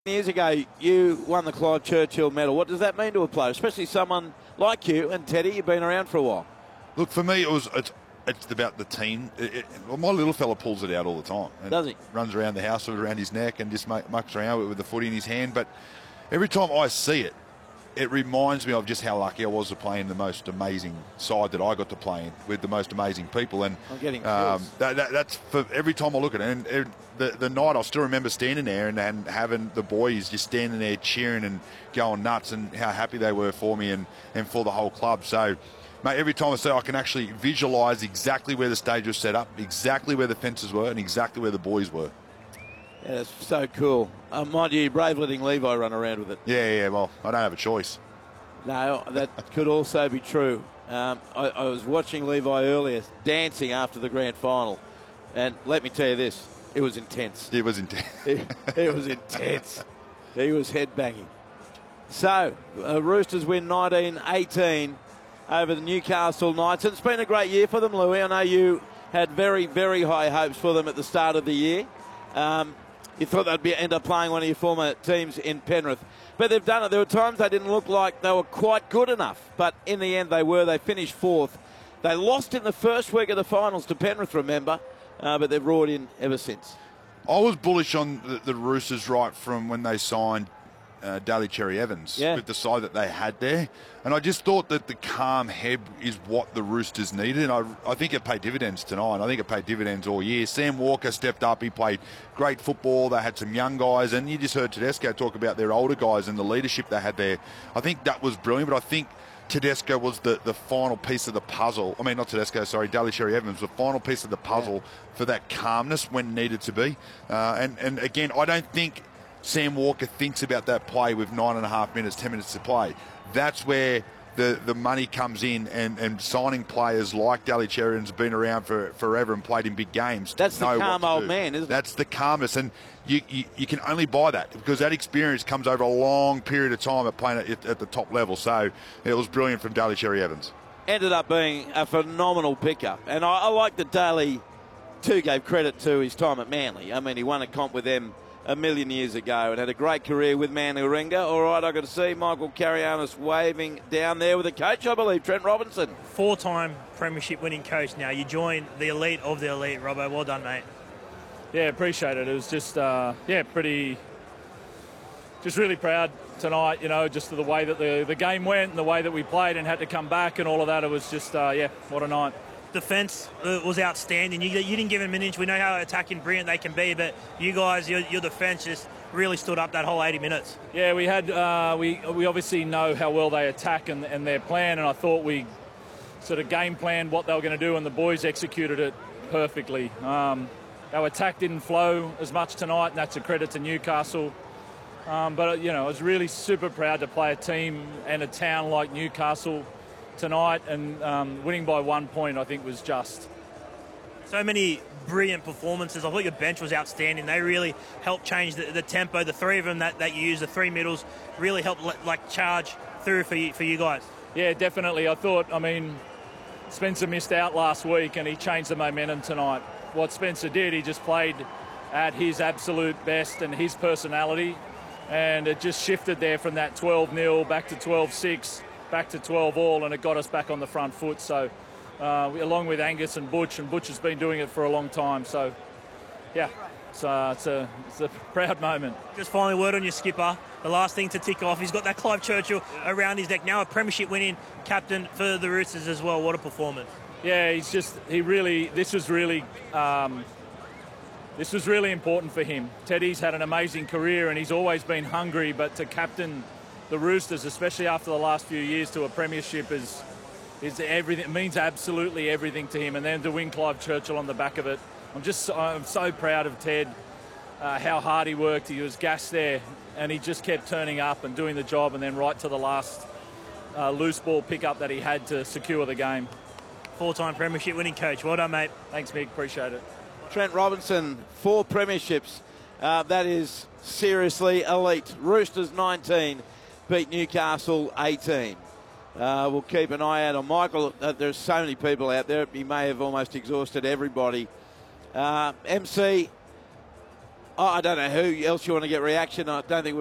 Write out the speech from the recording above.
Years ago, you won the Clive Churchill medal. What does that mean to a player, especially someone like you and Teddy? You've been around for a while. Look, for me, it's about the team. Well, my little fella pulls it out all the time. Does he? Runs around the house, around his neck, and just mucks around with the footy in his hand. But every time I see it, it reminds me of just how lucky I was to play in the most amazing side that I got to play in with the most amazing people. And I'm getting that's for every time I look at it. And the night, I still remember standing there and having the boys just standing there cheering and going nuts, and how happy they were for me and for the whole club. So, mate, every time I see it, I can actually visualise exactly where the stage was set up, exactly where the fences were, and exactly where the boys were. Yeah, that's so cool. Mind you, brave letting Levi run around with it. Yeah, well, I don't have a choice. No, that could also be true. I was watching Levi earlier dancing after the grand final, and let me tell you this, it was intense. It was intense. It was intense. He was headbanging. So, Roosters win 19-18 over the Newcastle Knights. And it's been a great year for them, Louis. I know you had very, very high hopes for them at the start of the year. You thought they'd end up playing one of your former teams in Penrith. But they've done it. There were times they didn't look like they were quite good enough. But in the end, they were. They finished fourth. They lost in the first week of the finals to Penrith, remember. But they've roared in ever since. I was bullish on the Roosters right from when they signed Daly Cherry Evans with the side that they had there. And I just thought that the calm head is what the Roosters needed. And I think it paid dividends tonight. I think it paid dividends all year. Sam Walker stepped up. He played great football. They had some young guys. And you just heard Tedesco talk about their older guys and the leadership they had there. I think that was brilliant. But I think Tedesco was the final piece of the puzzle. I mean, not Tedesco, sorry, Daly Cherry Evans, the final piece of the puzzle for that calmness when needed to be. And again, I don't think Sam Walker thinks about that play with 9.5 minutes, 10 minutes to play. That's where the money comes in, and signing players like Daly Cherry has been around for forever and played in big games. That's the calm old man, isn't it? That's the calmness, and you can only buy that because that experience comes over a long period of time of playing at the top level. So it was brilliant from Daly Cherry Evans. Ended up being a phenomenal pickup. And I like that Daly, too, gave credit to his time at Manly. I mean, he won a comp with them a million years ago and had a great career with Manly Warringah. All right, I've got to see Michael Carianis waving down there with a coach, I believe, Trent Robinson. Four-time premiership winning coach now. You join the elite of the elite, Robbo. Well done, mate. Yeah, appreciate it. It was just, just really proud tonight, just the way that the game went and the way that we played and had to come back and all of that. It was just, what a night. Defence was outstanding. You didn't give them an inch. We know how attacking brilliant they can be, but you guys, your defence just really stood up that whole 80 minutes. Yeah, we had we obviously know how well they attack and their plan, and I thought we sort of game planned what they were going to do, and the boys executed it perfectly. Our attack didn't flow as much tonight, and that's a credit to Newcastle. But I was really super proud to play a team and a town like Newcastle tonight, and winning by 1 point I think was just. So many brilliant performances. I thought your bench was outstanding. They really helped change the tempo. The three of them that you used, the three middles, really helped charge through for you guys. Yeah, definitely. Spencer missed out last week and he changed the momentum tonight. What Spencer did, he just played at his absolute best and his personality, and it just shifted there from that 12-0 back to 12-6. Back to 12-all, and it got us back on the front foot. So, along with Angus and Butch has been doing it for a long time. So, yeah, it's a proud moment. Just finally, word on your skipper. The last thing to tick off, he's got that Clive Churchill around his neck. Now a premiership winning captain for the Roosters as well. What a performance! Yeah, this was really important for him. Teddy's had an amazing career, and he's always been hungry, but to captain the Roosters, especially after the last few years, to a premiership is everything. It means absolutely everything to him. And then to win Clive Churchill on the back of it, I'm so proud of Ted, how hard he worked. He was gassed there, and he just kept turning up and doing the job. And then right to the last loose ball pickup that he had to secure the game. Four-time premiership winning coach. Well done, mate. Thanks, Mick. Appreciate it. Trent Robinson, 4 premierships. That is seriously elite. Roosters 19. Beat Newcastle 18. We'll keep an eye out on Michael. There's so many people out there. He may have almost exhausted everybody. MC, I don't know who else you want to get reaction. I don't think we've